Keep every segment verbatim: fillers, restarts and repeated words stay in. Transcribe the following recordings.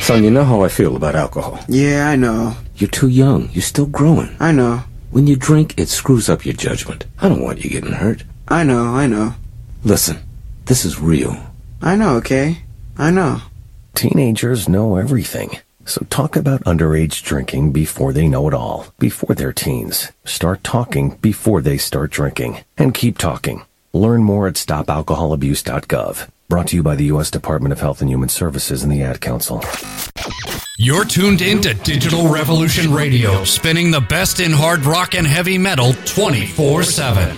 Son, you know how I feel about alcohol. Yeah, I know. You're too young. You're still growing. I know. When you drink, it screws up your judgment. I don't want you getting hurt. I know, I know. Listen, this is real. I know, okay? I know. Teenagers know everything. So talk about underage drinking before they know it all, before they're teens. Start talking before they start drinking. And keep talking. Learn more at stop alcohol abuse dot gov. Brought to you by the U S Department of Health and Human Services and the Ad Council. You're tuned in to Digital Revolution Radio, spinning the best in hard rock and heavy metal twenty-four seven.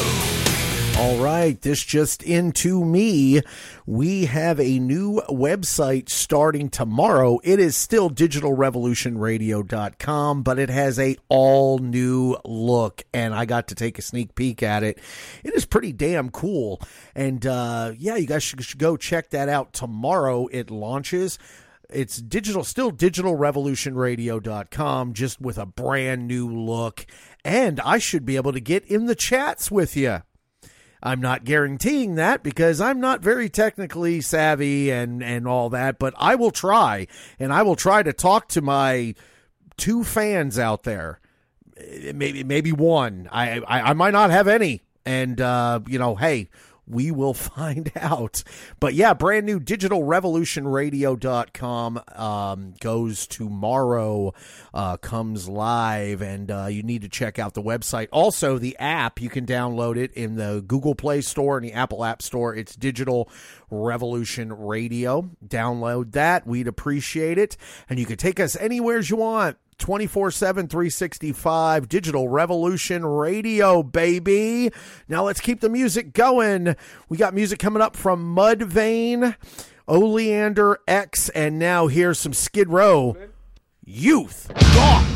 All right, this just into me. We have a new website starting tomorrow. It is still digital revolution radio dot com, but it has a all new look, and I got to take a sneak peek at it. It is pretty damn cool, and uh, yeah, you guys should, should go check that out tomorrow. It launches. It's digital, still digital revolution radio dot com, just with a brand new look, and I should be able to get in the chats with you. I'm not guaranteeing that because I'm not very technically savvy and, and all that, but I will try, and I will try to talk to my two fans out there, maybe maybe one. I I, I might not have any, and, uh, you know, hey, we will find out. But yeah, brand new digital revolution radio dot com um, goes tomorrow, uh, comes live, and uh, you need to check out the website. Also, the app, you can download it in the Google Play Store and the Apple App Store. It's Digital Revolution Radio. Download that. We'd appreciate it. And you can take us anywhere you want. twenty-four seven, three sixty-five, Digital Revolution Radio, baby. Now let's keep the music going. We got music coming up from Mudvayne, Oleander X, and now here's some Skid Row. Youth. Gone.